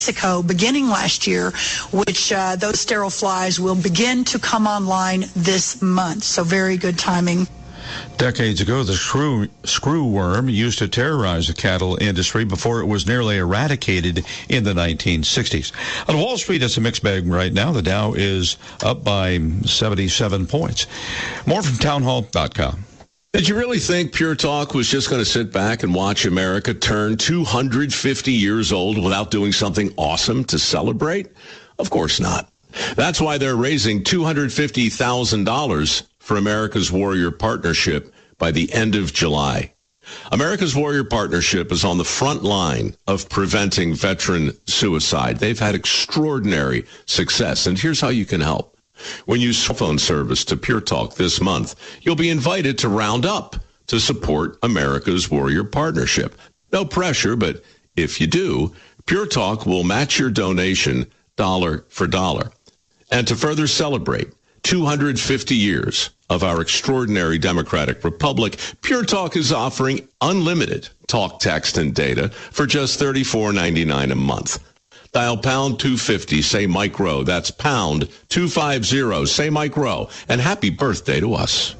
Mexico beginning last year, which those sterile flies will begin to come online this month. So very good timing. Decades ago, the screw worm used to terrorize the cattle industry before it was nearly eradicated in the 1960s. On Wall Street, it's a mixed bag right now. The Dow is up by 77 points. More from townhall.com. Did you really think Pure Talk was just going to sit back and watch America turn 250 years old without doing something awesome to celebrate? Of course not. That's why they're raising $250,000 for America's Warrior Partnership by the end of July. America's Warrior Partnership is on the front line of preventing veteran suicide. They've had extraordinary success, and here's how you can help. When you use cell phone service to Pure Talk this month, you'll be invited to round up to support America's Warrior Partnership. No pressure, but if you do, Pure Talk will match your donation dollar for dollar. And to further celebrate 250 years of our extraordinary democratic republic, Pure Talk is offering unlimited talk, text, and data for just $34.99 a month. Dial pound 250, say Mike Rowe. That's pound 250, say Mike Rowe. And happy birthday to us.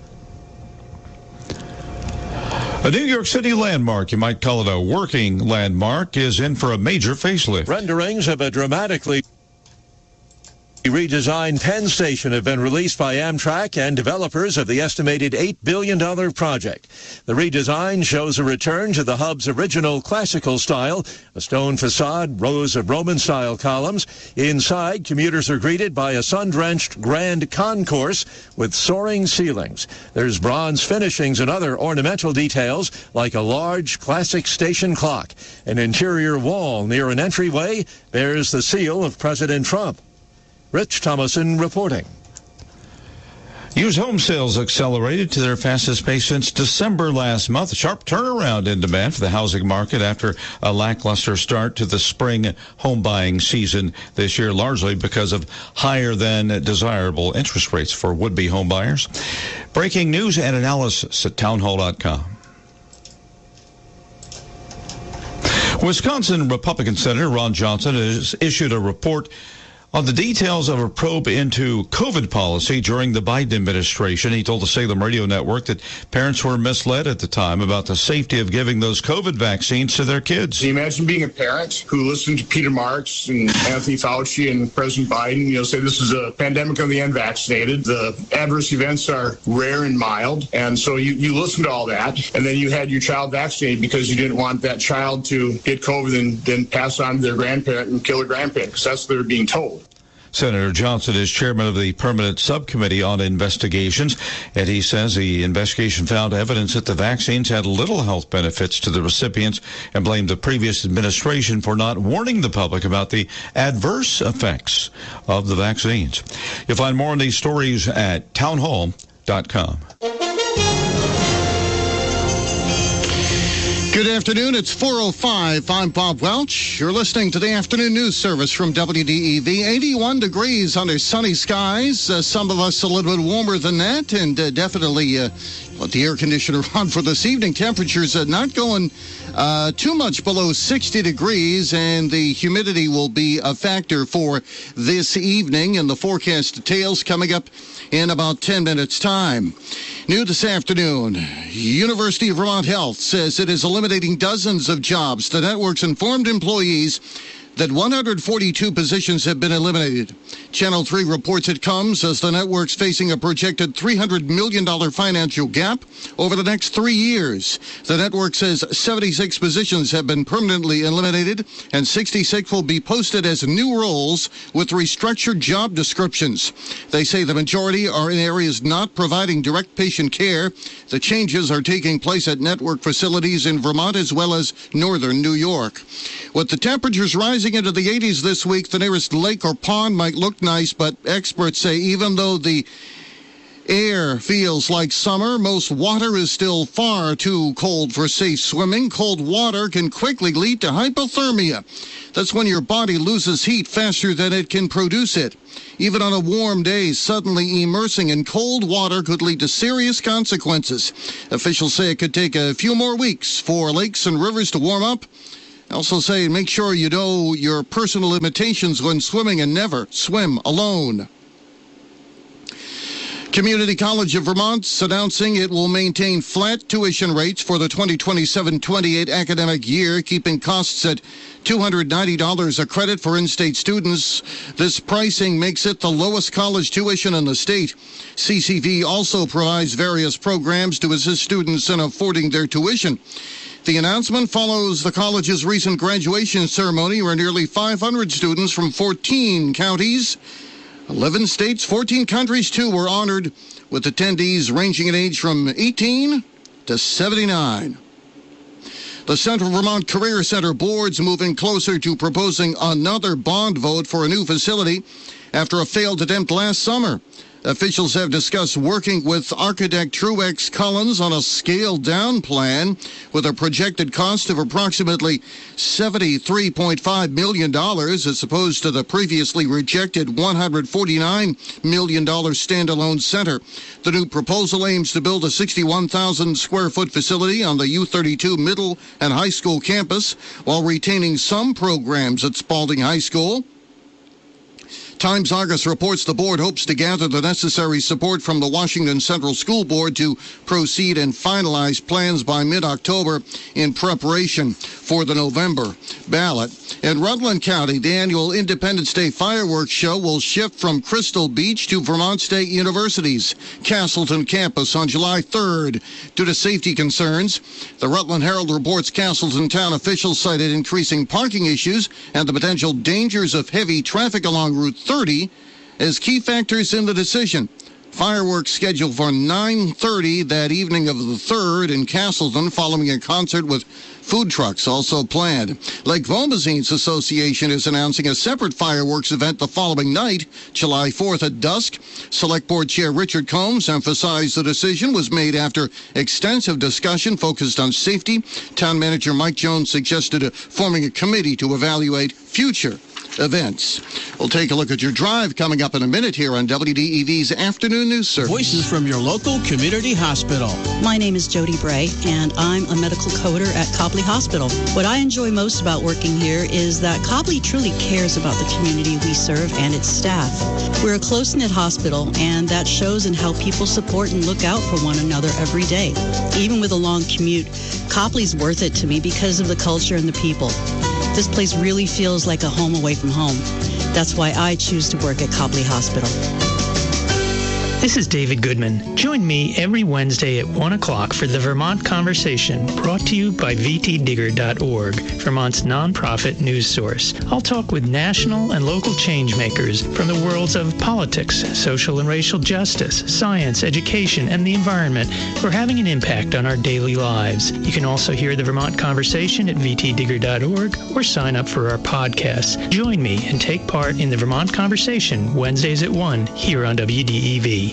A New York City landmark, you might call it a working landmark, is in for a major facelift. Renderings of a dramatically redesigned Penn Station have been released by Amtrak and developers of the estimated $8 billion project. The redesign shows a return to the hub's original classical style, a stone facade, rows of Roman-style columns. Inside, commuters are greeted by a sun-drenched grand concourse with soaring ceilings. There's bronze finishings and other ornamental details, like a large classic station clock. An interior wall near an entryway bears the seal of President Trump. Rich Thomason reporting. Used home sales accelerated to their fastest pace since December last month. A sharp turnaround in demand for the housing market after a lackluster start to the spring home buying season this year, largely because of higher than desirable interest rates for would-be home buyers. Breaking news and analysis at townhall.com. Wisconsin Republican Senator Ron Johnson has issued a report on the details of a probe into COVID policy during the Biden administration. He told the Salem Radio Network that parents were misled at the time about the safety of giving those COVID vaccines to their kids. Can you imagine being a parent who listened to Peter Marks and Anthony Fauci and President Biden, say this is a pandemic of the unvaccinated. The adverse events are rare and mild. And so you listen to all that, and then you had your child vaccinated because you didn't want that child to get COVID and then pass it on to their grandparent and kill their grandparent, because that's what they're being told. Senator Johnson is chairman of the Permanent Subcommittee on Investigations, and he says the investigation found evidence that the vaccines had little health benefits to the recipients and blamed the previous administration for not warning the public about the adverse effects of the vaccines. You'll find more on these stories at townhall.com. Good afternoon. It's 4:05. I'm Bob Welch. You're listening to the afternoon news service from WDEV. 81 degrees under sunny skies. Some of us a little bit warmer than that, and definitely let the air conditioner on for this evening. Temperatures not going too much below 60 degrees, and the humidity will be a factor for this evening. And the forecast details coming up in about 10 minutes' time. New this afternoon, University of Vermont Health says it is eliminating dozens of jobs. The network's informed employees that 142 positions have been eliminated. Channel 3 reports it comes as the network's facing a projected $300 million financial gap over the next 3 years. The network says 76 positions have been permanently eliminated, and 66 will be posted as new roles with restructured job descriptions. They say the majority are in areas not providing direct patient care. The changes are taking place at network facilities in Vermont as well as northern New York. With the temperatures rising into the 80s this week, the nearest lake or pond might look nice, but experts say even though the air feels like summer, most water is still far too cold for safe swimming. Cold water can quickly lead to hypothermia. That's when your body loses heat faster than it can produce it. Even on a warm day, suddenly immersing in cold water could lead to serious consequences. Officials say it could take a few more weeks for lakes and rivers to warm up Also say make sure you know your personal limitations when swimming and never swim alone. Community College of Vermont's announcing it will maintain flat tuition rates for the 2027-28 academic year, keeping costs at $290 a credit for in-state students. This pricing makes it the lowest college tuition in the state. CCV also provides various programs to assist students in affording their tuition. The announcement follows the college's recent graduation ceremony where nearly 500 students from 14 counties, 11 states, 14 countries, too, were honored, with attendees ranging in age from 18 to 79. The Central Vermont Career Center board's moving closer to proposing another bond vote for a new facility after a failed attempt last summer. Officials have discussed working with architect Truex Collins on a scaled-down plan with a projected cost of approximately $73.5 million as opposed to the previously rejected $149 million standalone center. The new proposal aims to build a 61,000-square-foot facility on the U32 middle and high school campus while retaining some programs at Spalding High School. Times-Argus reports the board hopes to gather the necessary support from the Washington Central School Board to proceed and finalize plans by mid-October in preparation for the November ballot. In Rutland County, the annual Independence Day fireworks show will shift from Crystal Beach to Vermont State University's Castleton campus on July 3rd. Due to safety concerns, the Rutland Herald reports Castleton town officials cited increasing parking issues and the potential dangers of heavy traffic along Route 30 as key factors in the decision. Fireworks scheduled for 9:30 that evening of the 3rd in Castleton, following a concert with food trucks also planned. Lake Vomazines Association is announcing a separate fireworks event the following night, July 4th at dusk. Select Board Chair Richard Combs emphasized the decision was made after extensive discussion focused on safety. Town Manager Mike Jones suggested forming a committee to evaluate future events. We'll take a look at your drive coming up in a minute here on WDEV's Afternoon News Service. Voices from your local community hospital. My name is Jody Bray, and I'm a medical coder at Copley Hospital. What I enjoy most about working here is that Copley truly cares about the community we serve and its staff. We're a close-knit hospital, and that shows in how people support and look out for one another every day. Even with a long commute, Copley's worth it to me because of the culture and the people. This place really feels like a home away from home. That's why I choose to work at Copley Hospital. This is David Goodman. Join me every Wednesday at 1 o'clock for the Vermont Conversation, brought to you by VTDigger.org, Vermont's nonprofit news source. I'll talk with national and local change makers from the worlds of politics, social and racial justice, science, education, and the environment who are having an impact on our daily lives. You can also hear the Vermont Conversation at VTDigger.org or sign up for our podcasts. Join me and take part in the Vermont Conversation Wednesdays at 1 here on WDEV.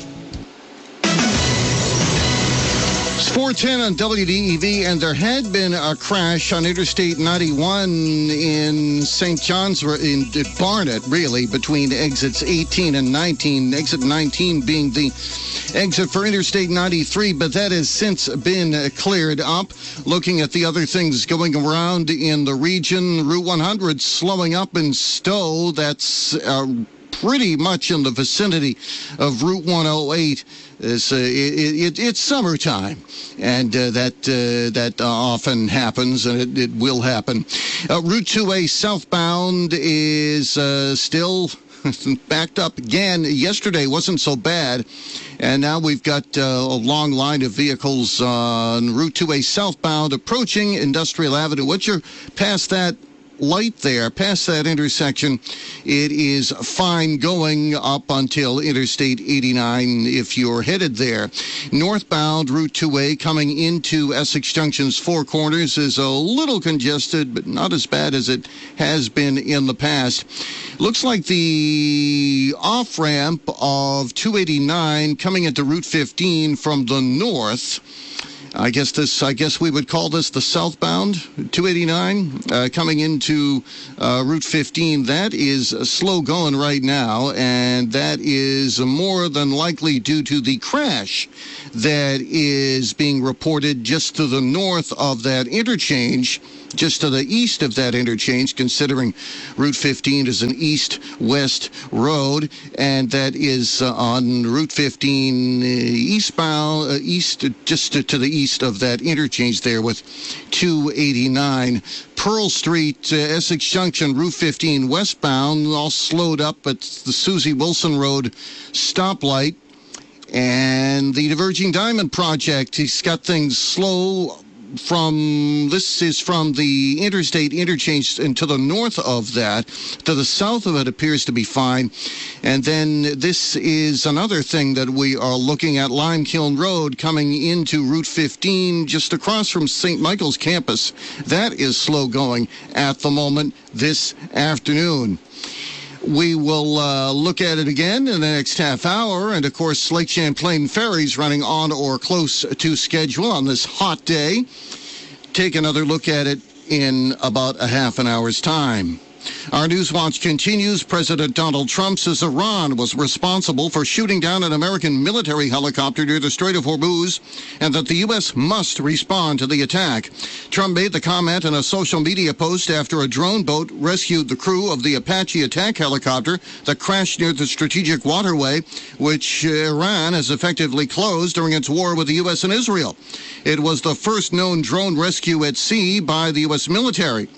It's 4:10 on WDEV, and there had been a crash on Interstate 91 in St. John's, in Barnet, really, between exits 18 and 19. Exit 19 being the exit for Interstate 93, but that has since been cleared up. Looking at the other things going around in the region, Route 100 slowing up in Stowe. That's pretty much in the vicinity of Route 108. It's summertime, and that often happens, and it will happen. Route 2A southbound is still backed up again. Yesterday wasn't so bad, and now we've got a long line of vehicles on Route 2A southbound approaching Industrial Avenue. Once you're past that light there, past that intersection, it is fine going up until Interstate 89 if you're headed there. Northbound Route 2A coming into Essex Junction's Four Corners is a little congested, but not as bad as it has been in the past. Looks like the off-ramp of 289 coming into Route 15 from the north. I guess we would call this the southbound 289 coming into Route 15. That is slow going right now, and that is more than likely due to the crash that is being reported just to the north of that interchange just to the east of that interchange, considering Route 15 is an east-west road, and that is on Route 15 eastbound, just to the east of that interchange there with 289. Pearl Street, Essex Junction, Route 15 westbound, all slowed up at the Susie Wilson Road stoplight. And the Diverging Diamond Project, he's got things slow this is from the interstate interchange and to the north of that. To the south of it appears to be fine. And then this is another thing that we are looking at, Limekiln Road coming into Route 15 just across from St. Michael's campus. That is slow going at the moment this afternoon. We will look at it again in the next half hour. And, of course, Lake Champlain Ferries running on or close to schedule on this hot day. Take another look at it in about a half an hour's time. Our Newswatch continues. President Donald Trump says Iran was responsible for shooting down an American military helicopter near the Strait of Hormuz and that the U.S. must respond to the attack. Trump made the comment in a social media post after a drone boat rescued the crew of the Apache attack helicopter that crashed near the strategic waterway, which Iran has effectively closed during its war with the U.S. and Israel. It was the first known drone rescue at sea by the U.S. military.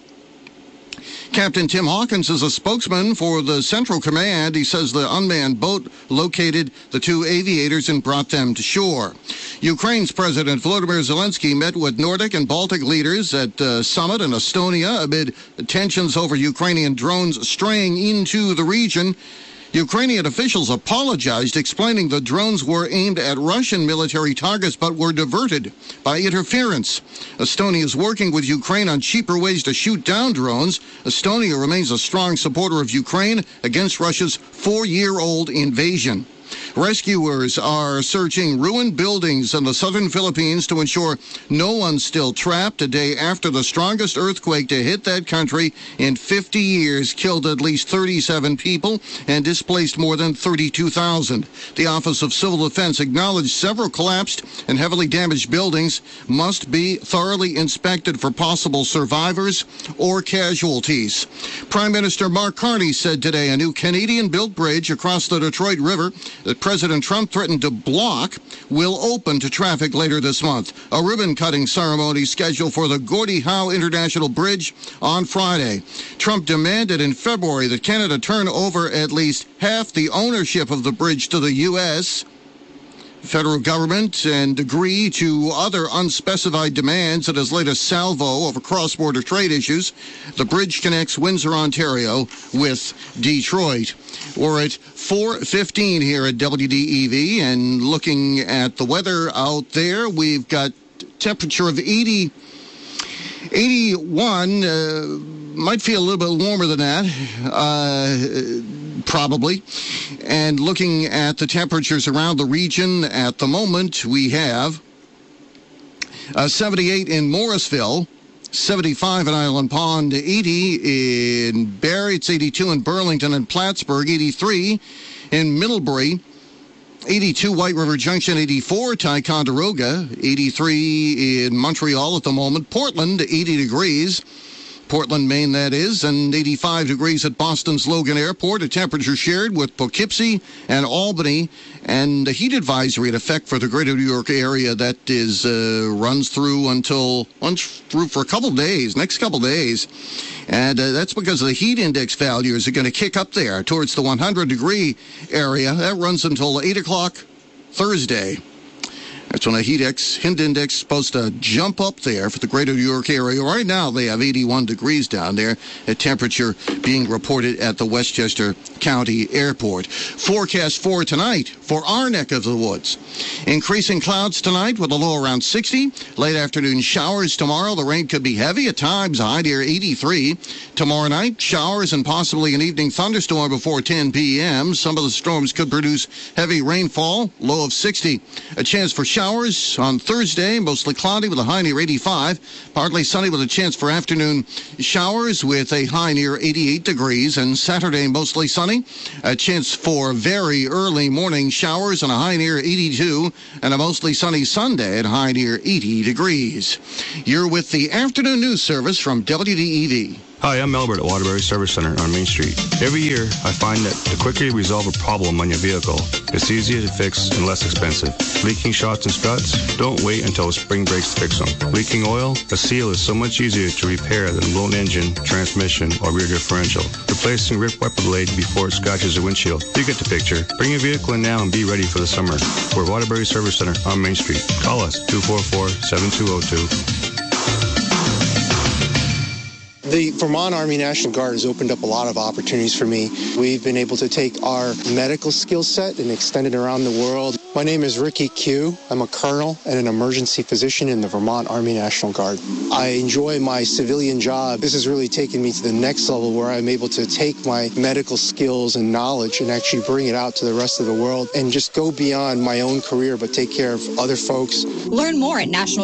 Captain Tim Hawkins is a spokesman for the Central Command. He says the unmanned boat located the two aviators and brought them to shore. Ukraine's President Volodymyr Zelensky met with Nordic and Baltic leaders at a summit in Estonia amid tensions over Ukrainian drones straying into the region. Ukrainian officials apologized, explaining the drones were aimed at Russian military targets but were diverted by interference. Estonia is working with Ukraine on cheaper ways to shoot down drones. Estonia remains a strong supporter of Ukraine against Russia's 4-year-old invasion. Rescuers are searching ruined buildings in the southern Philippines to ensure no one's still trapped a day after the strongest earthquake to hit that country in 50 years killed at least 37 people and displaced more than 32,000. The Office of Civil Defense acknowledged several collapsed and heavily damaged buildings must be thoroughly inspected for possible survivors or casualties. Prime Minister Mark Carney said today a new Canadian-built bridge across the Detroit River that President Trump threatened to block will open to traffic later this month. A ribbon-cutting ceremony scheduled for the Gordie Howe International Bridge on Friday. Trump demanded in February that Canada turn over at least half the ownership of the bridge to the U.S. federal government and agree to other unspecified demands at his latest salvo over cross-border trade issues. The bridge connects Windsor, Ontario with Detroit. We're at 4:15 here at WDEV, and looking at the weather out there, we've got temperature of 81. Might feel a little bit warmer than that, probably. And looking at the temperatures around the region at the moment, we have 78 in Morrisville, 75 in Island Pond, 80 in Barrie, it's 82 in Burlington and Plattsburgh, 83 in Middlebury, 82 White River Junction, 84 Ticonderoga, 83 in Montreal at the moment, Portland, 80 degrees. Portland, Maine, that is, and 85 degrees at Boston's Logan Airport. A temperature shared with Poughkeepsie and Albany, and a heat advisory in effect for the greater New York area that is runs through for a couple days, next couple days. And that's because the heat index values are going to kick up there towards the 100-degree area. That runs until 8 o'clock Thursday. That's when a heat index is supposed to jump up there for the greater New York area. Right now, they have 81 degrees down there, a temperature being reported at the Westchester County Airport. Forecast for tonight for our neck of the woods. Increasing clouds tonight with a low around 60. Late afternoon showers tomorrow. The rain could be heavy at times, a high near 83. Tomorrow night, showers and possibly an evening thunderstorm before 10 p.m. Some of the storms could produce heavy rainfall, low of 60. A chance for showers showers on Thursday, mostly cloudy with a high near 85. Partly sunny with a chance for afternoon showers with a high near 88 degrees. And Saturday, mostly sunny, a chance for very early morning showers and a high near 82. And a mostly sunny Sunday at a high near 80 degrees. You're with the Afternoon News Service from WDEV. Hi, I'm Albert at Waterbury Service Center on Main Street. Every year, I find that the quicker you resolve a problem on your vehicle, it's easier to fix and less expensive. Leaking shocks and struts? Don't wait until the spring breaks to fix them. Leaking oil? A seal is so much easier to repair than a blown engine, transmission, or rear differential. Replacing ripped wiper blade before it scratches the windshield. You get the picture. Bring your vehicle in now and be ready for the summer. We're Waterbury Service Center on Main Street. Call us, 244-7202. The Vermont Army National Guard has opened up a lot of opportunities for me. We've been able to take our medical skill set and extend it around the world. My name is Ricky Q. I'm a colonel and an emergency physician in the Vermont Army National Guard. I enjoy my civilian job. This has really taken me to the next level where I'm able to take my medical skills and knowledge and actually bring it out to the rest of the world and just go beyond my own career but take care of other folks. Learn more at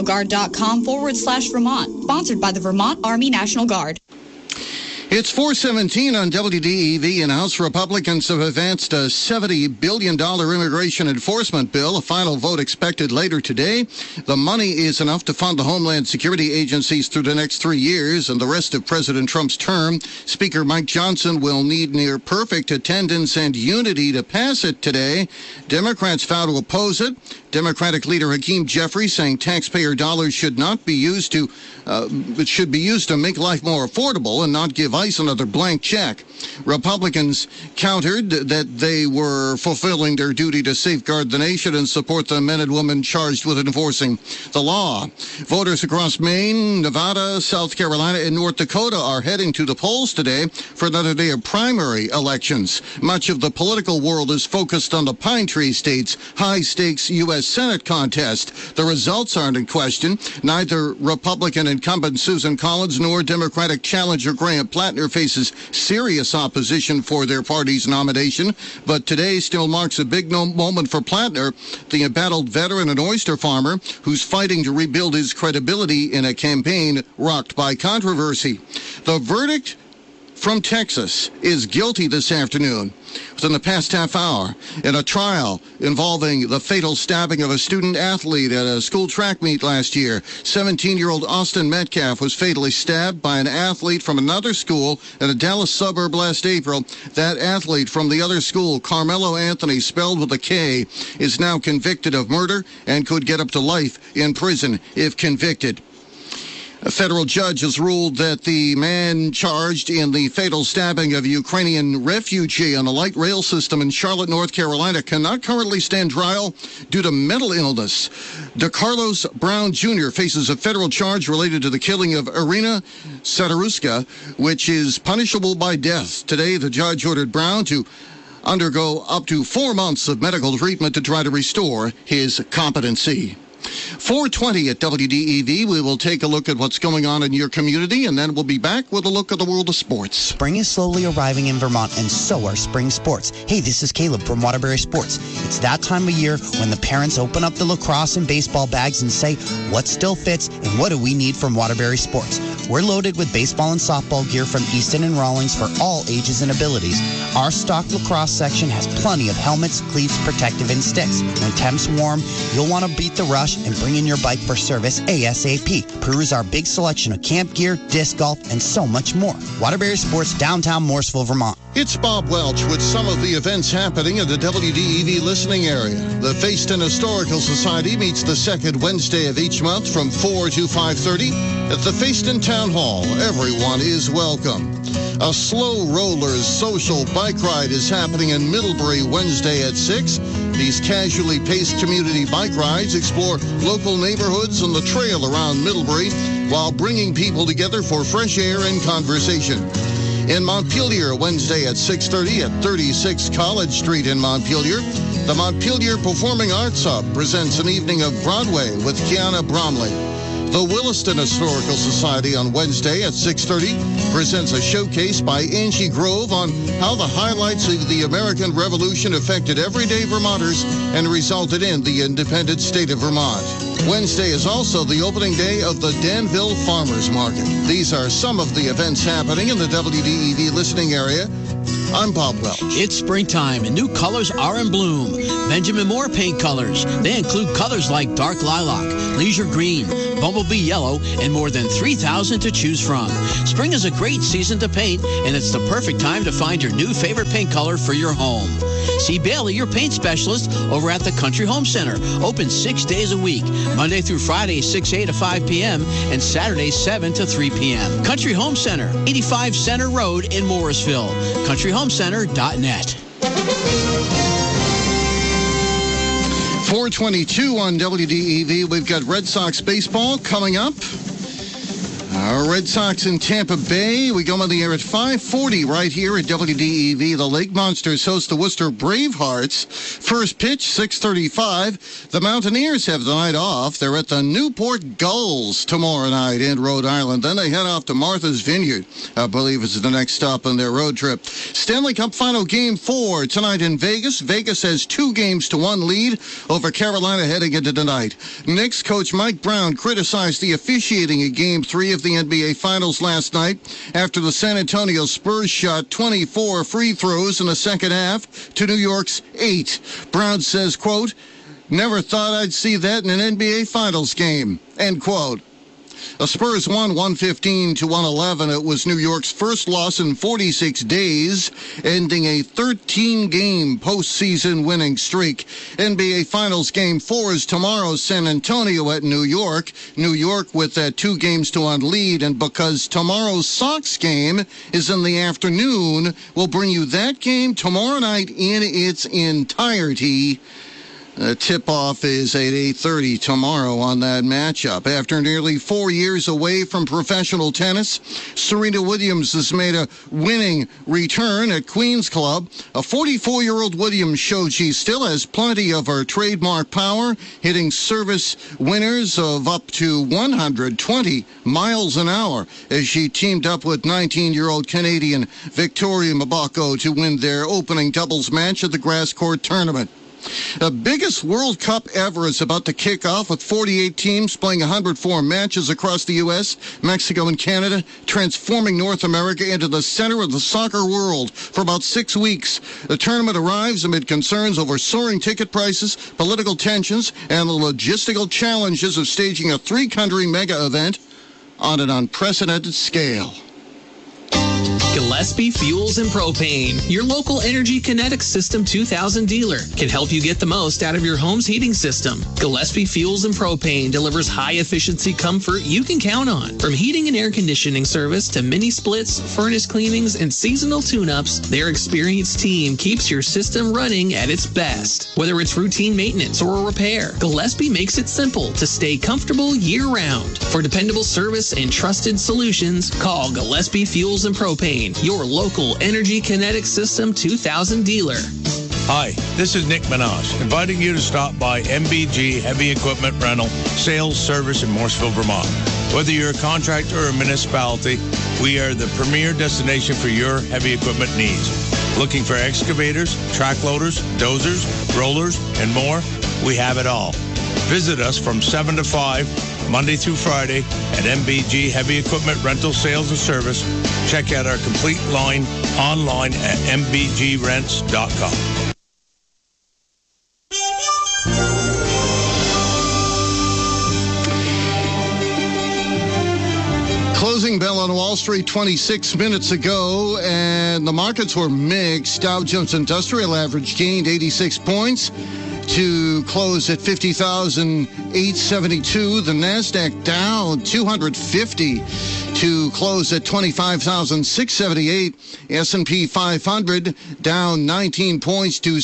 nationalguard.com/Vermont. Sponsored by the Vermont Army National Guard. It's 4:17 on WDEV, and House Republicans have advanced a $70 billion immigration enforcement bill. A final vote expected later today. The money is enough to fund the Homeland Security agencies through the next 3 years and the rest of President Trump's term. Speaker Mike Johnson will need near perfect attendance and unity to pass it today. Democrats vow to oppose it. Democratic leader Hakeem Jeffries saying taxpayer dollars should not be used to it should be used to make life more affordable and not give ICE another blank check. Republicans countered that they were fulfilling their duty to safeguard the nation and support the men and women charged with enforcing the law. Voters across Maine, Nevada, South Carolina, and North Dakota are heading to the polls today for another day of primary elections. Much of the political world is focused on the Pine Tree State's high-stakes U.S. Senate contest. The results aren't in question. Neither Republican incumbent Susan Collins nor Democratic challenger Graham Plattner faces serious opposition for their party's nomination. But today still marks a big moment for Plattner, the embattled veteran and oyster farmer who's fighting to rebuild his credibility in a campaign rocked by controversy. The verdict from Texas is guilty this afternoon. Within the past half hour, in a trial involving the fatal stabbing of a student athlete at a school track meet last year. 17-year-old Austin Metcalf was fatally stabbed by an athlete from another school in a Dallas suburb last April. That athlete from the other school, Carmelo Anthony, spelled with a K, is now convicted of murder and could get up to life in prison if convicted. A federal judge has ruled that the man charged in the fatal stabbing of a Ukrainian refugee on a light rail system in Charlotte, North Carolina, cannot currently stand trial due to mental illness. DeCarlos Brown Jr. faces a federal charge related to the killing of Irina Sataruska, which is punishable by death. Today, the judge ordered Brown to undergo up to 4 months of medical treatment to try to restore his competency. 4:20 at WDEV. We will take a look at what's going on in your community, and then we'll be back with a look at the world of sports. Spring is slowly arriving in Vermont, and so are spring sports. Hey, this is Caleb from Waterbury Sports. It's that time of year when the parents open up the lacrosse and baseball bags and say, what still fits and what do we need from Waterbury Sports? We're loaded with baseball and softball gear from Easton and Rawlings for all ages and abilities. Our stock lacrosse section has plenty of helmets, cleats, protective, and sticks. When temps warm, you'll want to beat the rush and bring in your bike for service ASAP. Peruse our big selection of camp gear, disc golf, and so much more. Waterbury Sports, downtown Morrisville, Vermont. It's Bob Welch with some of the events happening in the WDEV listening area. The Fayston Historical Society meets the second Wednesday of each month from 4 to 5:30 at the Fayston Town Hall. Everyone is welcome. A Slow Rollers social bike ride is happening in Middlebury Wednesday at 6. These casually paced community bike rides explore local neighborhoods and the trail around Middlebury while bringing people together for fresh air and conversation. In Montpelier, Wednesday at 6:30 at 36 College Street in Montpelier, the Montpelier Performing Arts Hub presents an evening of Broadway with Kiana Bromley. The Williston Historical Society on Wednesday at 6:30 presents a showcase by Angie Grove on how the highlights of the American Revolution affected everyday Vermonters and resulted in the independent state of Vermont. Wednesday is also the opening day of the Danville Farmers Market. These are some of the events happening in the WDEV listening area. I'm Bob Welch. It's springtime and new colors are in bloom. Benjamin Moore paint colors. They include colors like dark lilac, leisure green, bumblebee yellow, and more than 3,000 to choose from. Spring is a great season to paint, and it's the perfect time to find your new favorite paint color for your home. See Bailey, your paint specialist, over at the Country Home Center. Open 6 days a week, Monday through Friday, 6 a.m. to 5 p.m., and Saturday, 7 to 3 p.m. Country Home Center, 85 Center Road in Morrisville. CountryHomeCenter.net. 4:22 on WDEV. We've got Red Sox baseball coming up. Our Red Sox in Tampa Bay. We go on the air at 5:40 right here at WDEV. The Lake Monsters host the Worcester Bravehearts. First pitch, 6:35. The Mountaineers have the night off. They're at the Newport Gulls tomorrow night in Rhode Island. Then they head off to Martha's Vineyard. I believe it's the next stop on their road trip. Stanley Cup Final Game 4 tonight in Vegas. Vegas has 2-1 lead over Carolina heading into tonight. Knicks coach Mike Brown criticized the officiating in Game 3 of the NBA Finals last night after the San Antonio Spurs shot 24 free throws in the second half to New York's 8. Brown says, quote, "Never thought I'd see that in an NBA Finals game," end quote. The Spurs won 115-111. It was New York's first loss in 46 days, ending a 13-game postseason winning streak. NBA Finals Game 4 is tomorrow, San Antonio at New York. New York with that 2-1 lead, and because tomorrow's Sox game is in the afternoon, we'll bring you that game tomorrow night in its entirety. The tip-off is at 8:30 tomorrow on that matchup. After nearly 4 years away from professional tennis, Serena Williams has made a winning return at Queen's Club. A 44-year-old Williams showed she still has plenty of her trademark power, hitting service winners of up to 120 miles an hour as she teamed up with 19-year-old Canadian Victoria Mboko to win their opening doubles match at the grass court tournament. The biggest World Cup ever is about to kick off with 48 teams playing 104 matches across the U.S., Mexico, and Canada, transforming North America into the center of the soccer world for about 6 weeks. The tournament arrives amid concerns over soaring ticket prices, political tensions, and the logistical challenges of staging a 3-country mega event on an unprecedented scale. Gillespie Fuels and Propane, your local Energy Kinetics System 2000 dealer, can help you get the most out of your home's heating system. Gillespie Fuels and Propane delivers high-efficiency comfort you can count on. From heating and air conditioning service to mini splits, furnace cleanings, and seasonal tune-ups, their experienced team keeps your system running at its best. Whether it's routine maintenance or a repair, Gillespie makes it simple to stay comfortable year-round. For dependable service and trusted solutions, call Gillespie Fuels and Propane, your local Energy Kinetics System 2000 dealer. Hi, this is Nick Minaj, inviting you to stop by MBG Heavy Equipment Rental Sales Service in Morrisville, Vermont. Whether you're a contractor or a municipality, we are the premier destination for your heavy equipment needs. Looking for excavators, track loaders, dozers, rollers, and more? We have it all. Visit us from 7 to 5, Monday through Friday, at MBG Heavy Equipment Rental Sales and Service. Check out our complete line online at mbgrents.com. Closing bell on Wall Street 26 minutes ago, and the markets were mixed. Dow Jones Industrial Average gained 86 points to close at 50,872. The NASDAQ down 250 to close at 25,678. S&P 500 down 19 points to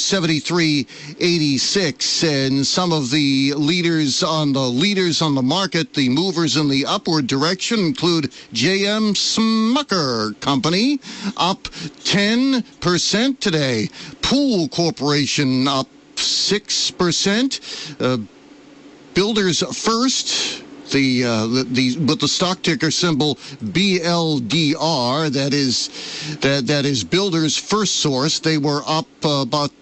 7386. And some of the leaders on the market, the movers in the upward direction, include J.M. Smucker Company, up 10% today. Pool Corporation up 6%. Builders First, with the stock ticker symbol BLDR. That is Builders First Source. They were up about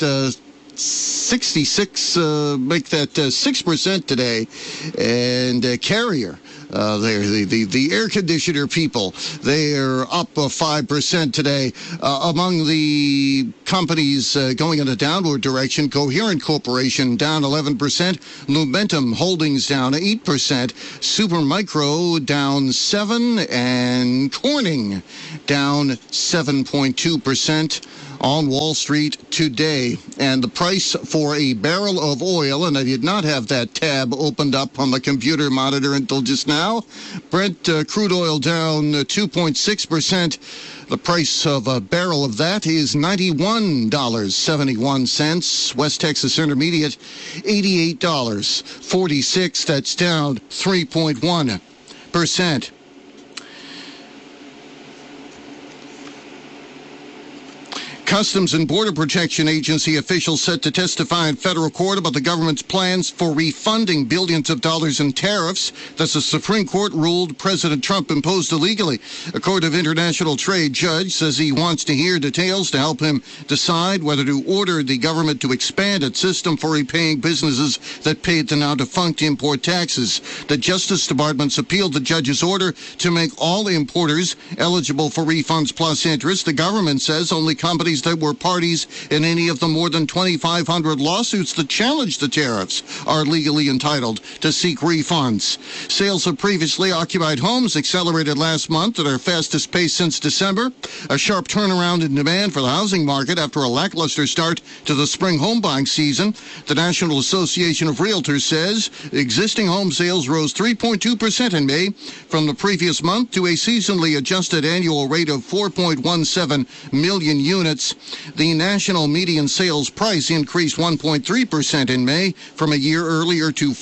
66, make that 6% today. And Carrier, the air conditioner people, they are up 5% today. Among the companies going in a downward direction, Coherent Corporation down 11%, Lumentum Holdings down 8%, Supermicro down 7%, and Corning down 7.2%. On Wall Street today. And the price for a barrel of oil, and I did not have that tab opened up on the computer monitor until just now. Brent crude oil down 2.6%. The price of a barrel of that is $91.71. West Texas Intermediate, $88.46. That's down 3.1%. Customs and Border Protection Agency officials set to testify in federal court about the government's plans for refunding billions of dollars in tariffs that the Supreme Court ruled President Trump imposed illegally. A Court of International Trade judge says he wants to hear details to help him decide whether to order the government to expand its system for repaying businesses that paid the now-defunct import taxes. The Justice Department's appealed the judge's order to make all importers eligible for refunds plus interest. The government says only companies that were parties in any of the more than 2,500 lawsuits that challenged the tariffs are legally entitled to seek refunds. Sales of previously occupied homes accelerated last month at our fastest pace since December. A sharp turnaround in demand for the housing market after a lackluster start to the spring home buying season. The National Association of Realtors says existing home sales rose 3.2% in May from the previous month to a seasonally adjusted annual rate of 4.17 million units. The national median sales price increased 1.3% in May from a year earlier to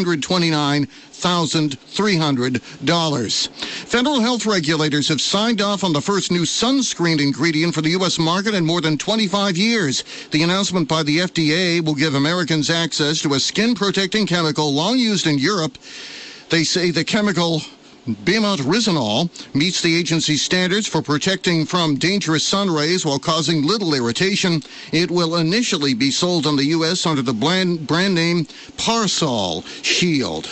$429,300. Federal health regulators have signed off on the first new sunscreen ingredient for the U.S. market in more than 25 years. The announcement by the FDA will give Americans access to a skin-protecting chemical long used in Europe. They say the chemical Bimodrizanol meets the agency's standards for protecting from dangerous sun rays while causing little irritation. It will initially be sold in the U.S. under the brand name Parsol Shield.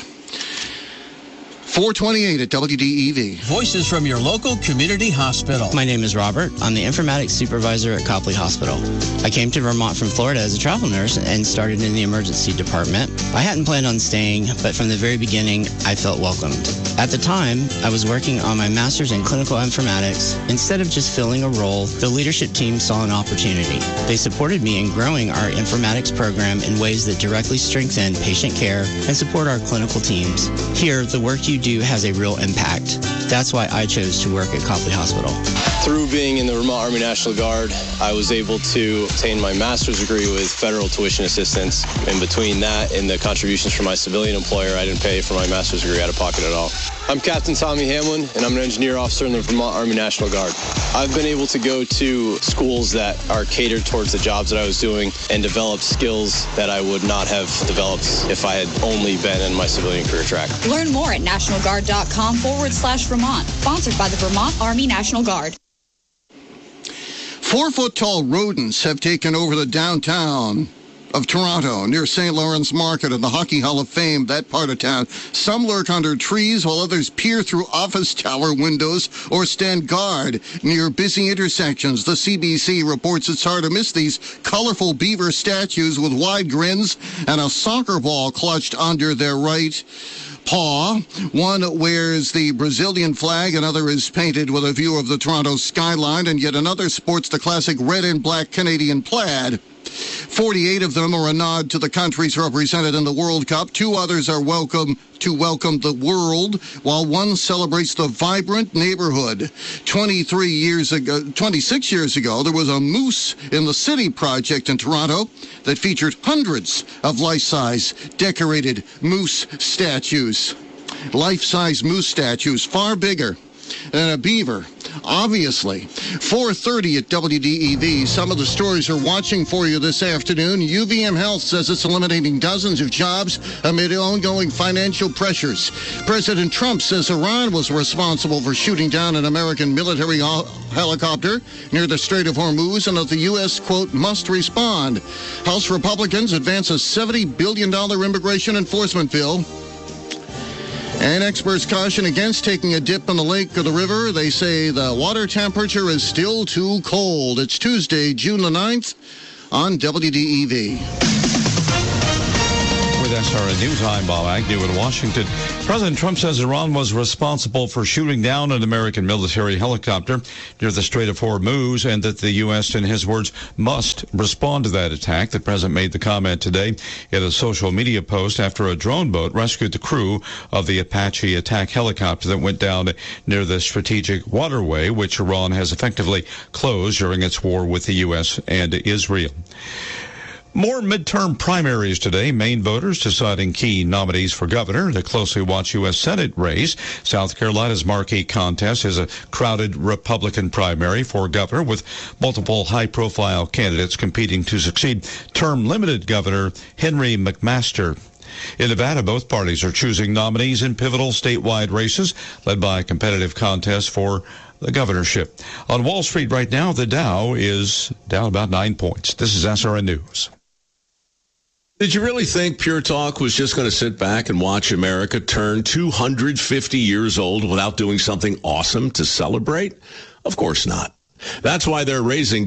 428 at WDEV. Voices from your local community hospital. My name is Robert. I'm the informatics supervisor at Copley Hospital. I came to Vermont from Florida as a travel nurse and started in the emergency department. I hadn't planned on staying, but from the very beginning, I felt welcomed. At the time, I was working on my master's in clinical informatics. Instead of just filling a role, the leadership team saw an opportunity. They supported me in growing our informatics program in ways that directly strengthen patient care and support our clinical teams. Here, the work you do has a real impact. That's why I chose to work at Copley Hospital. Through being in the Vermont Army National Guard, I was able to obtain my master's degree with federal tuition assistance. In between that and the contributions from my civilian employer, I didn't pay for my master's degree out of pocket at all. I'm Captain Tommy Hamlin, and I'm an engineer officer in the Vermont Army National Guard. I've been able to go to schools that are catered towards the jobs that I was doing and develop skills that I would not have developed if I had only been in my civilian career track. Learn more at nationalguard.com/Vermont. Sponsored by the Vermont Army National Guard. 4-foot-tall rodents have taken over the downtown of Toronto, near St. Lawrence Market and the Hockey Hall of Fame, that part of town. Some lurk under trees while others peer through office tower windows or stand guard near busy intersections. The CBC reports it's hard to miss these colorful beaver statues with wide grins and a soccer ball clutched under their right paw. One wears the Brazilian flag, another is painted with a view of the Toronto skyline, and yet another sports the classic red and black Canadian plaid. 48 of them are a nod to the countries represented in the World Cup. 2 others are welcome the world, while one celebrates the vibrant neighborhood. 26 years ago, there was a Moose in the City project in Toronto that featured hundreds of life-size decorated moose statues. Life-size moose statues, far bigger than a beaver, obviously. 4:30 at WDEV. Some of the stories are watching for you this afternoon. UVM Health says it's eliminating dozens of jobs amid ongoing financial pressures. President Trump says Iran was responsible for shooting down an American military helicopter near the Strait of Hormuz, and that the U.S., quote, must respond. House Republicans advance a $70 billion immigration enforcement bill. And experts caution against taking a dip in the lake or the river. They say the water temperature is still too cold. It's Tuesday, June the 9th on WDEV. With SRN News, I'm Bob Agnew in Washington. President Trump says Iran was responsible for shooting down an American military helicopter near the Strait of Hormuz, and that the U.S., in his words, must respond to that attack. The president made the comment today in a social media post after a drone boat rescued the crew of the Apache attack helicopter that went down near the strategic waterway, which Iran has effectively closed during its war with the U.S. and Israel. More midterm primaries today. Maine voters deciding key nominees for governor. The closely watched U.S. Senate race. South Carolina's marquee contest is a crowded Republican primary for governor, with multiple high-profile candidates competing to succeed term-limited Governor Henry McMaster. In Nevada, both parties are choosing nominees in pivotal statewide races, led by a competitive contest for the governorship. On Wall Street right now, the Dow is down about 9 points. This is SRN News. Did you really think Pure Talk was just going to sit back and watch America turn 250 years old without doing something awesome to celebrate? Of course not. That's why they're raising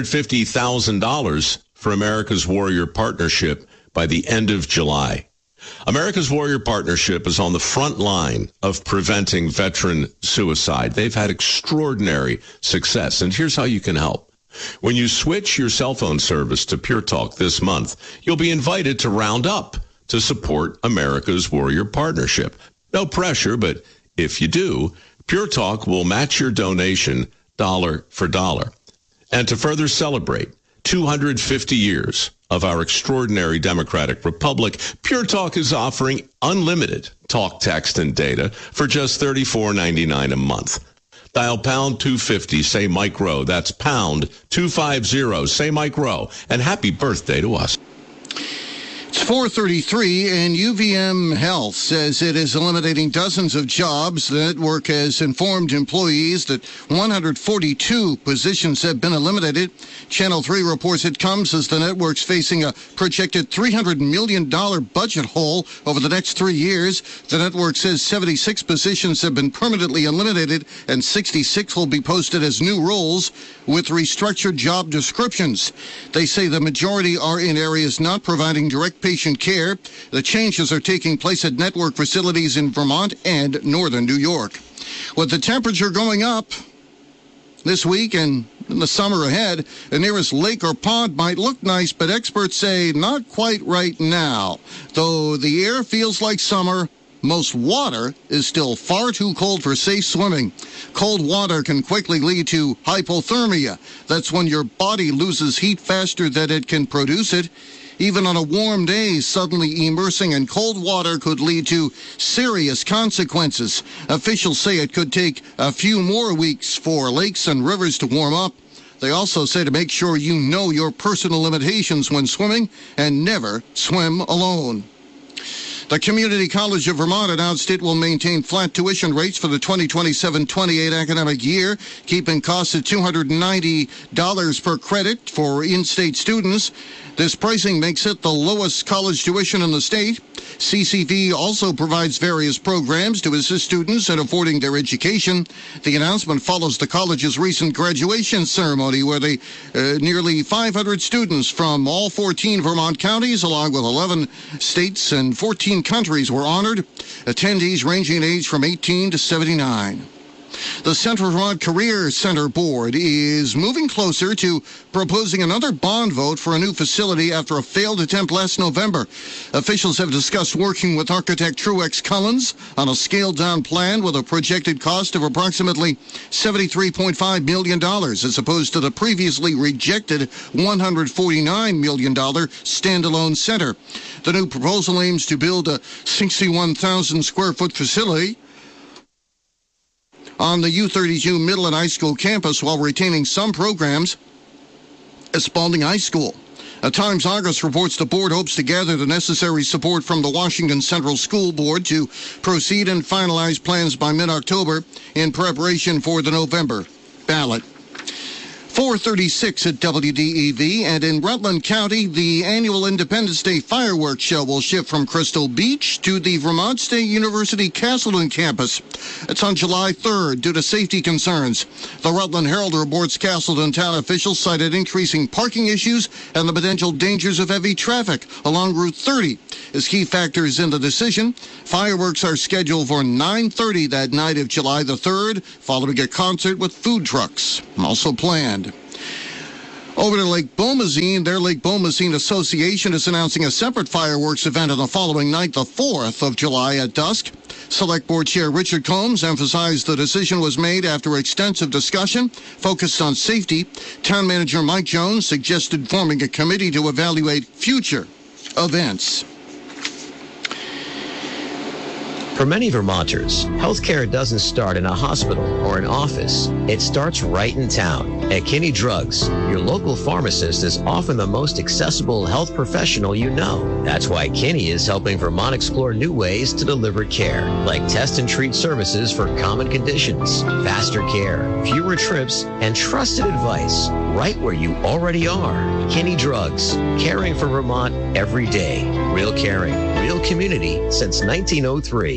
$250,000 for America's Warrior Partnership by the end of July. America's Warrior Partnership is on the front line of preventing veteran suicide. They've had extraordinary success, and here's how you can help. When you switch your cell phone service to Pure Talk this month, you'll be invited to round up to support America's Warrior Partnership. No pressure, but if you do, Pure Talk will match your donation dollar for dollar. And to further celebrate 250 years of our extraordinary democratic republic, Pure Talk is offering unlimited talk, text, and data for just $34.99 a month. Dial pound 250, say Mike Rowe. That's pound 250, say Mike Rowe. And happy birthday to us. It's 4:33, and UVM Health says it is eliminating dozens of jobs. The network has informed employees that 142 positions have been eliminated. Channel 3 reports it comes as the network's facing a projected $300 million budget hole over the next 3 years. The network says 76 positions have been permanently eliminated, and 66 will be posted as new roles with restructured job descriptions. They say the majority are in areas not providing direct patient care. The changes are taking place at network facilities in Vermont and northern New York. With the temperature going up this week and in the summer ahead, the nearest lake or pond might look nice, but experts say not quite right now. Though the air feels like summer, most water is still far too cold for safe swimming. Cold water can quickly lead to hypothermia. That's when your body loses heat faster than it can produce it. Even on a warm day, suddenly immersing in cold water could lead to serious consequences. Officials say it could take a few more weeks for lakes and rivers to warm up. They also say to make sure you know your personal limitations when swimming and never swim alone. The Community College of Vermont announced it will maintain flat tuition rates for the 2027-28 academic year, keeping costs at $290 per credit for in-state students. This pricing makes it the lowest college tuition in the state. CCV also provides various programs to assist students in affording their education. The announcement follows the college's recent graduation ceremony, where nearly 500 students from all 14 Vermont counties, along with 11 states and 14 countries, were honored. Attendees ranging in age from 18 to 79. The Central Vermont Career Center Board is moving closer to proposing another bond vote for a new facility after a failed attempt last November. Officials have discussed working with architect Truex Cullens on a scaled-down plan with a projected cost of approximately $73.5 million, as opposed to the previously rejected $149 million standalone center. The new proposal aims to build a 61,000 square foot facility on the U32 middle and high school campus while retaining some programs at Spalding High School. Times Argus reports the board hopes to gather the necessary support from the Washington Central School Board to proceed and finalize plans by mid-October in preparation for the November ballot. 4:36 at WDEV, and in Rutland County, the annual Independence Day fireworks show will shift from Crystal Beach to the Vermont State University Castleton campus. It's on July 3rd due to safety concerns. The Rutland Herald reports Castleton town officials cited increasing parking issues and the potential dangers of heavy traffic along Route 30 as key factors in the decision. Fireworks are scheduled for 9:30 that night of July the 3rd, following a concert with food trucks also planned. Over to Lake Bomazeen, their Lake Bomazeen Association is announcing a separate fireworks event on the following night, the 4th of July at dusk. Select Board Chair Richard Combs emphasized the decision was made after extensive discussion focused on safety. Town Manager Mike Jones suggested forming a committee to evaluate future events. For many Vermonters, healthcare doesn't start in a hospital or an office. It starts right in town. At Kinney Drugs, your local pharmacist is often the most accessible health professional you know. That's why Kinney is helping Vermont explore new ways to deliver care, like test and treat services for common conditions, faster care, fewer trips, and trusted advice right where you already are. Kinney Drugs, caring for Vermont every day. Real caring, real community since 1903.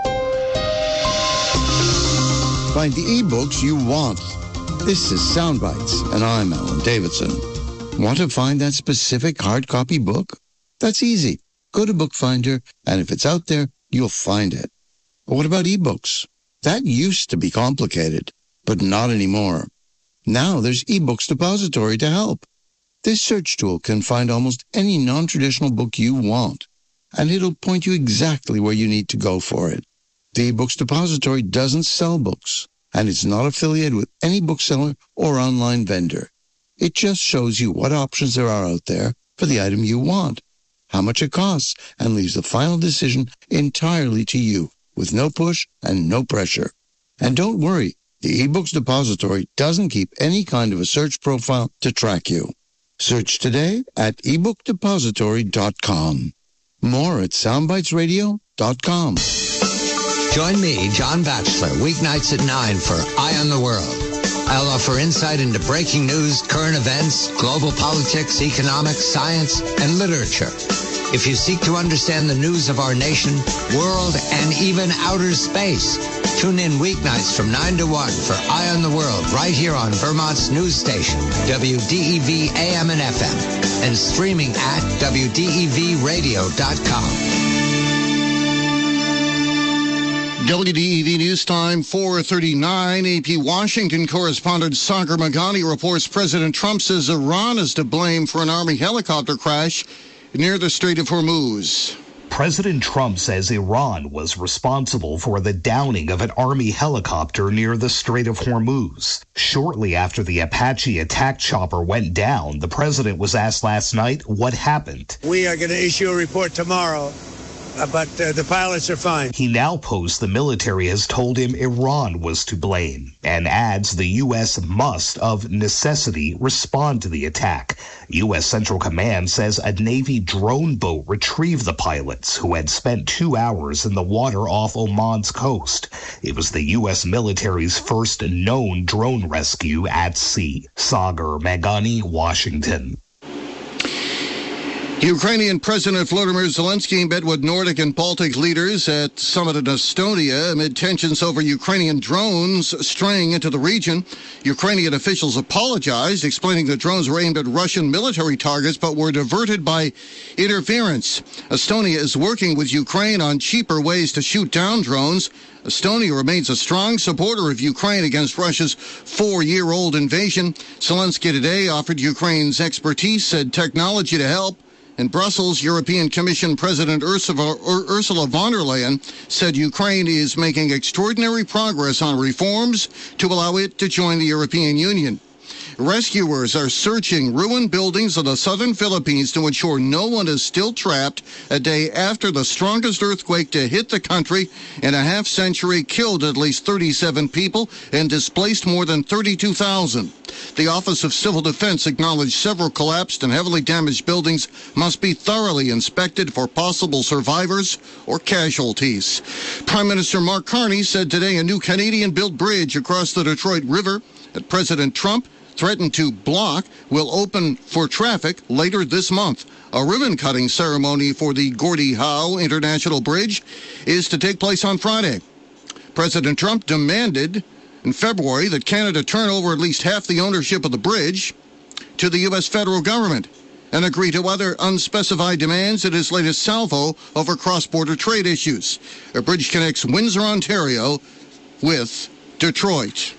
Find the ebooks you want. This is Soundbites, and I'm Alan Davidson. Want to find that specific hard copy book? That's easy. Go to Bookfinder, and if it's out there, you'll find it. But what about ebooks? That used to be complicated, but not anymore. Now there's eBooks Depository to help. This search tool can find almost any non-traditional book you want, and it'll point you exactly where you need to go for it. The eBooks Depository doesn't sell books, and it's not affiliated with any bookseller or online vendor. It just shows you what options there are out there for the item you want, how much it costs, and leaves the final decision entirely to you, with no push and no pressure. And don't worry, the eBooks Depository doesn't keep any kind of a search profile to track you. Search today at ebookdepository.com. More at soundbitesradio.com. Join me, John Batchelor, weeknights at 9 for Eye on the World. I'll offer insight into breaking news, current events, global politics, economics, science, and literature. If you seek to understand the news of our nation, world, and even outer space, tune in weeknights from 9 to 1 for Eye on the World right here on Vermont's news station, WDEV AM and FM, and streaming at WDEVradio.com. WDEV News Time, 4:39. AP Washington correspondent Sagar Meghani reports President Trump says Iran is to blame for an Army helicopter crash near the Strait of Hormuz. President Trump says Iran was responsible for the downing of an Army helicopter near the Strait of Hormuz. Shortly after the Apache attack chopper went down, the president was asked last night what happened. We are going to issue a report tomorrow, but the pilots are fine. He now posts the military has told him Iran was to blame and adds the U.S. must, of necessity, respond to the attack. U.S. Central Command says a Navy drone boat retrieved the pilots, who had spent 2 hours in the water off Oman's coast. It was the U.S. military's first known drone rescue at sea. Sagar Meghani, Washington. Ukrainian President Volodymyr Zelensky met with Nordic and Baltic leaders at summit in Estonia amid tensions over Ukrainian drones straying into the region. Ukrainian officials apologized, explaining the drones were aimed at Russian military targets but were diverted by interference. Estonia is working with Ukraine on cheaper ways to shoot down drones. Estonia remains a strong supporter of Ukraine against Russia's 4-year-old invasion. Zelensky today offered Ukraine's expertise and technology to help. In Brussels, European Commission President Ursula von der Leyen said Ukraine is making extraordinary progress on reforms to allow it to join the European Union. Rescuers are searching ruined buildings in the southern Philippines to ensure no one is still trapped a day after the strongest earthquake to hit the country in a half-century killed at least 37 people and displaced more than 32,000. The Office of Civil Defense acknowledged several collapsed and heavily damaged buildings must be thoroughly inspected for possible survivors or casualties. Prime Minister Mark Carney said today a new Canadian-built bridge across the Detroit River that President Trump threatened to block will open for traffic later this month. A ribbon-cutting ceremony for the Gordie Howe International Bridge is to take place on Friday. President Trump demanded in February that Canada turn over at least half the ownership of the bridge to the U.S. federal government and agree to other unspecified demands in his latest salvo over cross-border trade issues. The bridge connects Windsor, Ontario with Detroit.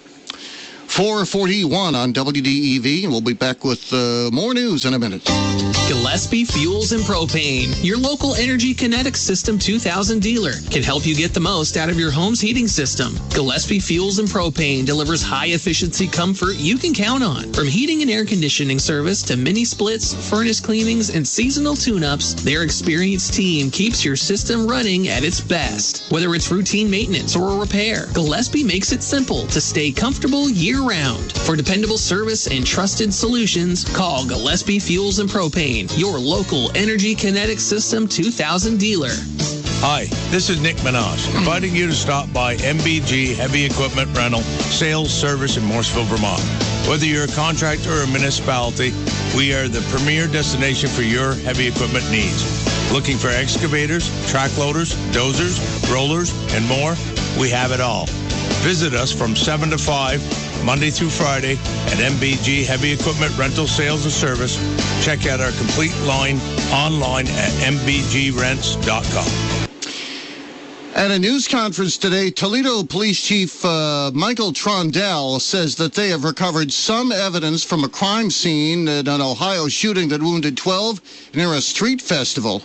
4:41 on WDEV, and we'll be back with more news in a minute. Gillespie Fuels and Propane, your local Energy Kinetic System 2000 dealer, can help you get the most out of your home's heating system. Gillespie Fuels and Propane delivers high-efficiency comfort you can count on. From heating and air conditioning service to mini splits, furnace cleanings, and seasonal tune-ups, their experienced team keeps your system running at its best. Whether it's routine maintenance or a repair, Gillespie makes it simple to stay comfortable year-round. For dependable service and trusted solutions, call Gillespie Fuels and Propane, your local Energy Kinetic System 2000 dealer. Hi, this is Nick Minaj, inviting you to stop by MBG Heavy Equipment Rental, Sales, Service in Morrisville, Vermont. Whether you're a contractor or a municipality, we are the premier destination for your heavy equipment needs. Looking for excavators, track loaders, dozers, rollers, and more? We have it all. Visit us from 7 to 5, Monday through Friday at MBG Heavy Equipment Rental Sales and Service. Check out our complete line online at mbgrents.com. At a news conference today, Toledo Police Chief Michael Trondell says that they have recovered some evidence from a crime scene at an Ohio shooting that wounded 12 near a street festival.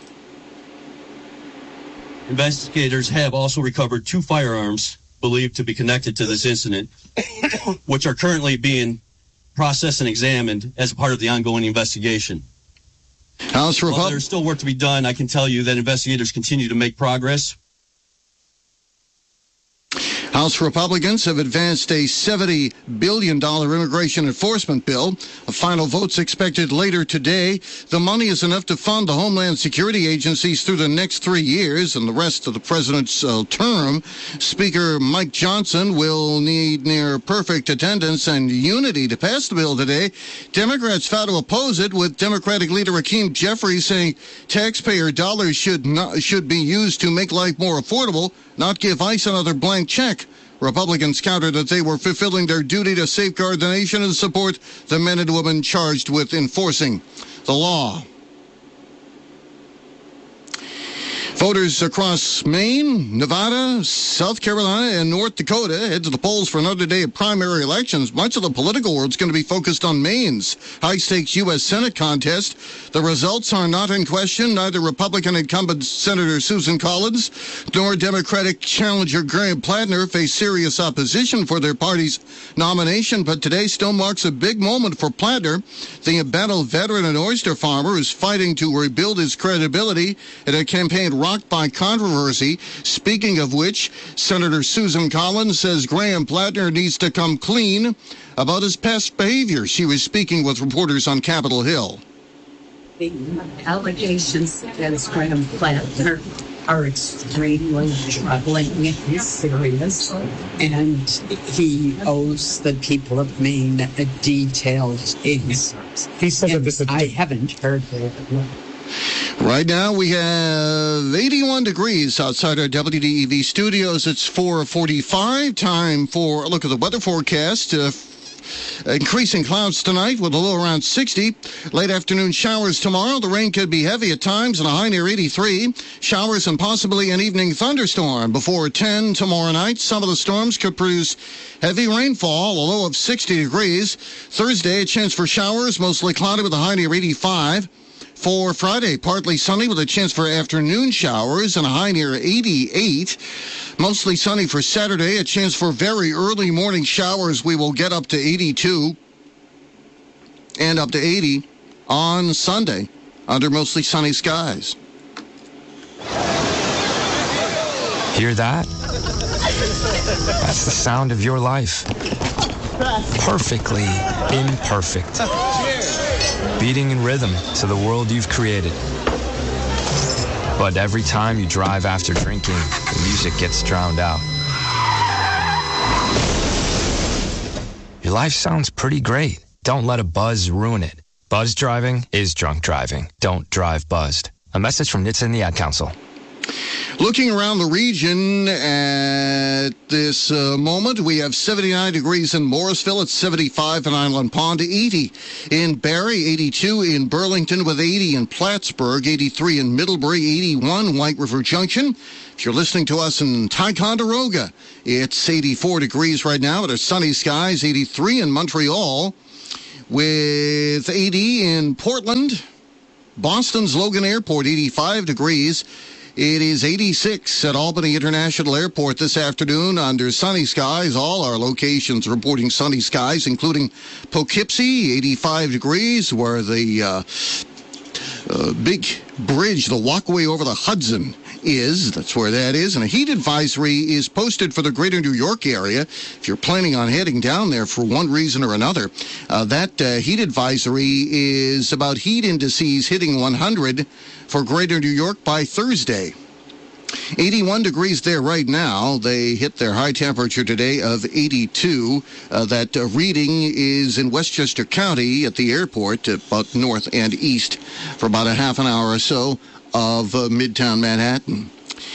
Investigators have also recovered 2 firearms believed to be connected to this incident, which are currently being processed and examined as a part of the ongoing investigation. While there's still work to be done, I can tell you that investigators continue to make progress. House Republicans have advanced a $70 billion immigration enforcement bill. A final vote's expected later today. The money is enough to fund the Homeland Security agencies through the next 3 years and the rest of the president's term. Speaker Mike Johnson will need near perfect attendance and unity to pass the bill today. Democrats vow to oppose it, with Democratic leader Hakeem Jeffries saying taxpayer dollars should be used to make life more affordable, not give ICE another blank check. Republicans countered that they were fulfilling their duty to safeguard the nation and support the men and women charged with enforcing the law. Voters across Maine, Nevada, South Carolina, and North Dakota head to the polls for another day of primary elections. Much of the political world is going to be focused on Maine's high-stakes U.S. Senate contest. The results are not in question. Neither Republican incumbent Senator Susan Collins nor Democratic challenger Graham Plattner face serious opposition for their party's nomination, but today still marks a big moment for Plattner. The embattled veteran and oyster farmer is fighting to rebuild his credibility in a campaign rocked by controversy. Speaking of which, Senator Susan Collins says Graham Plattner needs to come clean about his past behavior. She was speaking with reporters on Capitol Hill. The allegations against Graham Plattner are extremely troubling and serious, and he owes the people of Maine a detailed answer. He said that this I haven't heard that. Right now we have 81 degrees outside our WDEV studios. It's 4:45. Time for a look at the weather forecast. Increasing clouds tonight with a low around 60. Late afternoon showers tomorrow. The rain could be heavy at times and a high near 83. Showers and possibly an evening thunderstorm before 10 tomorrow night. Some of the storms could produce heavy rainfall, a low of 60 degrees. Thursday, a chance for showers, mostly cloudy with a high near 85. For Friday, partly sunny with a chance for afternoon showers and a high near 88. Mostly sunny for Saturday, a chance for very early morning showers. We will get up to 82. and up to 80 on Sunday under mostly sunny skies. Hear that? That's the sound of your life. Perfectly imperfect. Beating in rhythm to the world you've created. But every time you drive after drinking, the music gets drowned out. Your life sounds pretty great. Don't let a buzz ruin it. Buzz driving is drunk driving. Don't drive buzzed. A message from NHTSA and the Ad Council. Looking around the region at this moment, we have 79 degrees in Morrisville. It's 75 in Island Pond, 80 in Barrie, 82 in Burlington, with 80 in Plattsburgh, 83 in Middlebury, 81 White River Junction. If you're listening to us in Ticonderoga, it's 84 degrees right now. It is sunny skies, 83 in Montreal, with 80 in Portland. Boston's Logan Airport, 85 degrees. It is 86 at Albany International Airport this afternoon under sunny skies. All our locations reporting sunny skies, including Poughkeepsie, 85 degrees, where the big bridge, the walkway over the Hudson is. That's where that is. And a heat advisory is posted for the greater New York area. If you're planning on heading down there for one reason or another, that heat advisory is about heat indices hitting 100 for greater New York by Thursday. 81 degrees there right now. They hit their high temperature today of 82. That reading is in Westchester County at the airport, about north and east, for about a half an hour or so of Midtown Manhattan.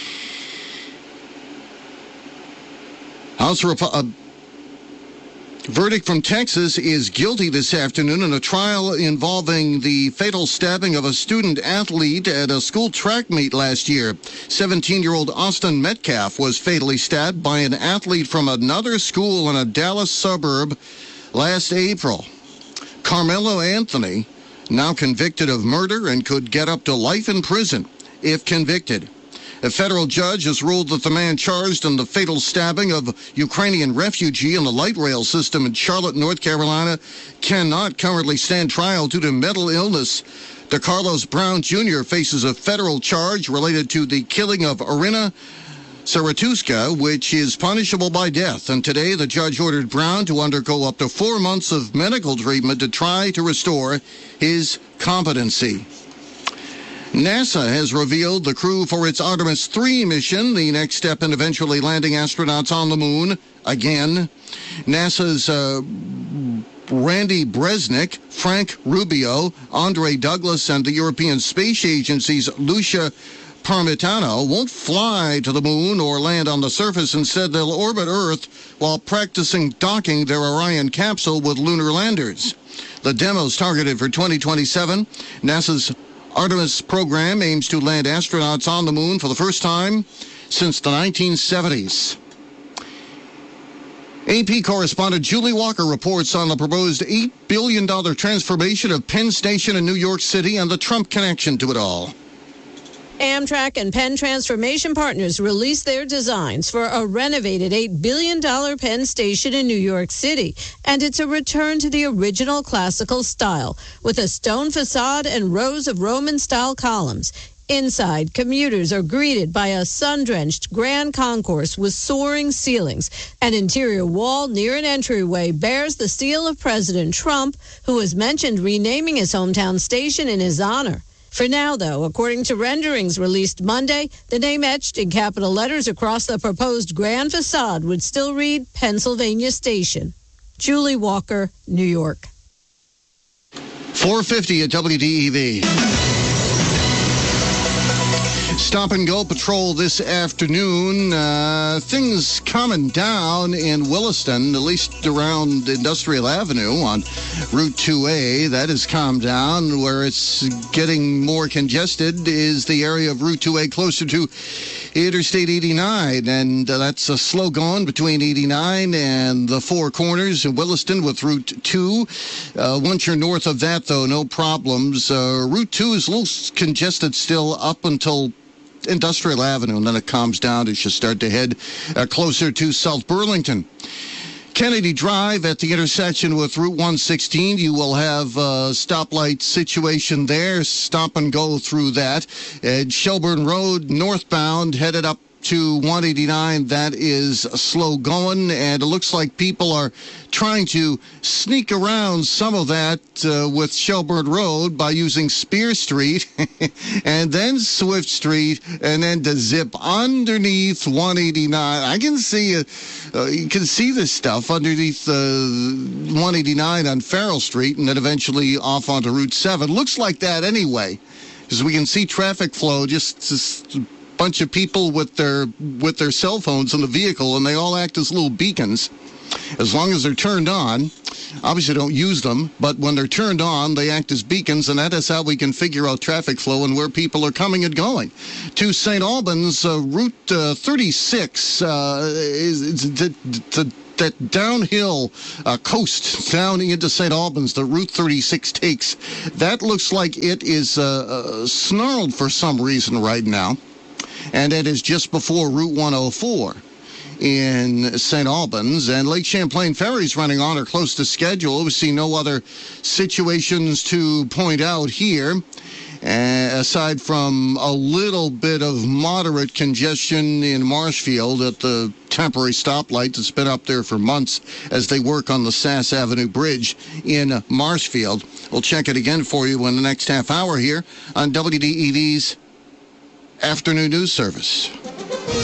Verdict from Texas is guilty this afternoon in a trial involving the fatal stabbing of a student athlete at a school track meet last year. 17-year-old Austin Metcalf was fatally stabbed by an athlete from another school in a Dallas suburb last April. Carmelo Anthony, now convicted of murder and could get up to life in prison if convicted. A federal judge has ruled that the man charged in the fatal stabbing of Ukrainian refugee in the light rail system in Charlotte, North Carolina, cannot currently stand trial due to mental illness. DeCarlos Brown Jr. faces a federal charge related to the killing of Irina Saratuska, which is punishable by death. And today, the judge ordered Brown to undergo up to 4 months of medical treatment to try to restore his competency. NASA has revealed the crew for its Artemis 3 mission, the next step in eventually landing astronauts on the moon again. NASA's Randy Bresnik, Frank Rubio, Andre Douglas, and the European Space Agency's Lucia Parmitano won't fly to the moon or land on the surface. Instead, they'll orbit Earth while practicing docking their Orion capsule with lunar landers. The demo's targeted for 2027. NASA's Artemis program aims to land astronauts on the moon for the first time since the 1970s. AP correspondent Julie Walker reports on the proposed $8 billion transformation of Penn Station in New York City and the Trump connection to it all. Amtrak and Penn Transformation Partners released their designs for a renovated $8 billion Penn Station in New York City, and it's a return to the original classical style, with a stone facade and rows of Roman-style columns. Inside, commuters are greeted by a sun-drenched grand concourse with soaring ceilings. An interior wall near an entryway bears the seal of President Trump, who has mentioned renaming his hometown station in his honor. For now, though, according to renderings released Monday, the name etched in capital letters across the proposed grand facade would still read Pennsylvania Station. Julie Walker, New York. 4:50 at WDEV. Stop and go patrol this afternoon. Things coming down in Williston, at least around Industrial Avenue on Route 2A. That has calmed down. Where it's getting more congested is the area of Route 2A closer to Interstate 89. And that's a slow going between 89 and the Four Corners in Williston with Route 2. Once you're north of that, though, no problems. Route 2 is a little congested still up until Industrial Avenue, and then it calms down as you start to head closer to South Burlington. Kennedy Drive at the intersection with Route 116, you will have a stoplight situation there. Stop and go through that. At Shelburne Road, northbound, headed up to 189, that is slow going, and it looks like people are trying to sneak around some of that with Shelburne Road by using Spear Street and then Swift Street, and then to zip underneath 189. I can see it. You can see this stuff underneath 189 on Farrell Street, and then eventually off onto Route 7. Looks like that anyway, because we can see traffic flow just bunch of people with their cell phones in the vehicle, and they all act as little beacons. As long as they're turned on, obviously don't use them, but when they're turned on, they act as beacons, and that is how we can figure out traffic flow and where people are coming and going. To St. Albans, Route 36 is that downhill coast down into St. Albans, the Route 36 takes. That looks like it is snarled for some reason right now. And it is just before Route 104 in St. Albans. And Lake Champlain Ferry's running on or close to schedule. We see no other situations to point out here, aside from a little bit of moderate congestion in Marshfield at the temporary stoplight that's been up there for months as they work on the Sass Avenue Bridge in Marshfield. We'll check it again for you in the next half hour here on WDEV's Afternoon News Service.